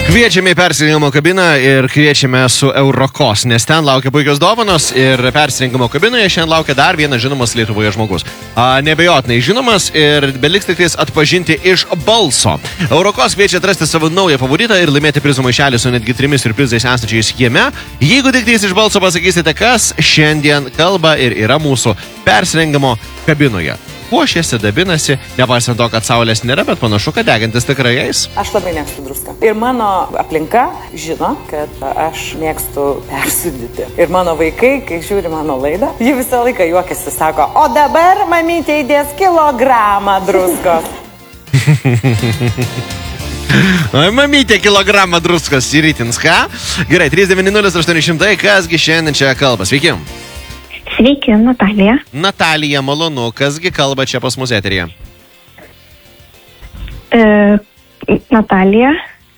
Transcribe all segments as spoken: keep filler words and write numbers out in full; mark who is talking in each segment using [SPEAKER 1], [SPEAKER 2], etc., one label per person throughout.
[SPEAKER 1] Kviečiame į persirengimo kabiną ir kviečiame su Eurokos, nes ten laukia puikios dovanos ir persirengimo kabinoje šiandien laukia dar vienas žinomas Lietuvoje žmogus. A, nebejotinai žinomas ir beliks tik tais atpažinti iš balso. Eurokos kviečia atrasti savo naują favoritą ir laimėti prizų maišelį su netgi trimis surprizais esančiais jame. Jeigu tik tais iš balso pasakysite, kas šiandien kalba ir yra mūsų persirengimo kabinoje. Puošiasi, dabinasi, nepaisant to, kad saulės nėra, bet panašu, kad degantis tikrai eis.
[SPEAKER 2] Aš labai mėgstu druską. Ir mano aplinka žino, kad aš mėgstu persūdyti. Ir mano vaikai, kai žiūri mano laidą, jie visą laiką juokiasi, sako, o dabar mamytė įdės kilogramą druskos.
[SPEAKER 1] Mamytė kilogramą druskos įrytins, ką? Gerai, trys devyni nulis aštuoni šimtai, kasgi šiandien čia kalba? Sveiki.
[SPEAKER 3] Sveiki, Natalija.
[SPEAKER 1] Natalija, malonu. Kasgi kalba čia pas mus eteryje?
[SPEAKER 3] E, Natalija.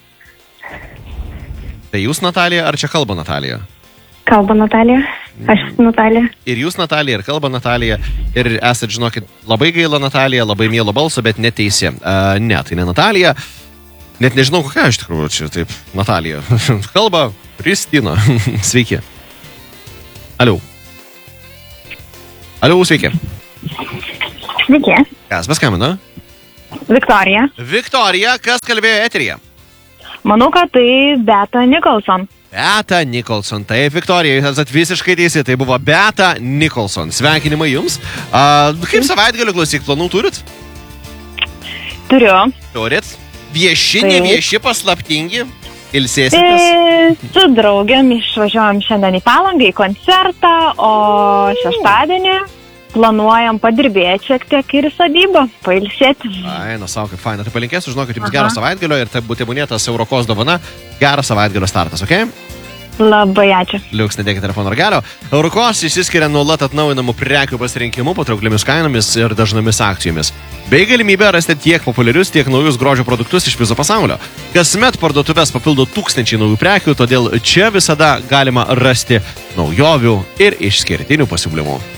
[SPEAKER 1] Tai jūs, Natalija, ar čia kalba Natalija?
[SPEAKER 3] Kalba Natalija. Aš Natalija.
[SPEAKER 1] Ir jūs, Natalija, ir kalba Natalija. Ir esat, žinokit, labai gaila Natalija, labai mielo balso, bet neteisė. Uh, ne, tai ne Natalija. Net nežinau, kokia iš tikrųjų čia taip Natalija. Kalba Kristina. Sveiki. Aliau. Aliau, sveiki.
[SPEAKER 3] Sveiki.
[SPEAKER 1] Kas paskambino?
[SPEAKER 3] Viktorija.
[SPEAKER 1] Viktorija, kas kalbėjo eteryje?
[SPEAKER 3] Manau, kad tai Beata Nicholson.
[SPEAKER 1] Beata Nicholson. Taip, Viktorija, jūs esat visiškai teisi. Tai buvo Beata Nicholson. Sveikinimai jums. A, kaip savaitgalių klausyk, planų turit?
[SPEAKER 3] Turiu.
[SPEAKER 1] Turit? Vieši,
[SPEAKER 3] Taip.
[SPEAKER 1] ne vieši, paslaptingi? Ilsėsitės?
[SPEAKER 3] E, su draugiam išvažiuojam šiandien į Palangą, į koncertą, o šeštadienį planuojam padirbėti šiek tiek ir į sodybą, pailsėti.
[SPEAKER 1] Ai, na, savo, kaip faina. Tai palinkėsiu, žinokit, jums gero savaitgalio ir tai būtų minėtas Eurokos dovana. Geras savaitgalio startas, okei? Okay?
[SPEAKER 3] Labai ačiū.
[SPEAKER 1] Liuks, nedėkite telefono ragelio. Eurokos išsiskiria nuolat atnaujinamų prekių pasirinkimu, patraukliomis kainomis ir dažnomis akcijomis. Bei galimybę rasti tiek populiarius, tiek naujus grožio produktus iš viso pasaulio. Kasmet parduotuvės papildo tūkstančiai naujų prekių, todėl čia visada galima rasti naujovių ir išskirtinių pasiūlymų.